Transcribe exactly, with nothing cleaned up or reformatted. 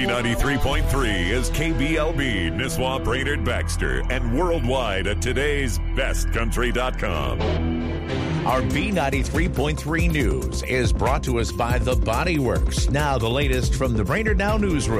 B ninety-three point three is K B L B, Nisswa, Brainerd, Baxter, and worldwide at today's best country dot com. Our B ninety-three point three news is brought to us by The Body Works. Now the latest from the Brainerd Now newsroom.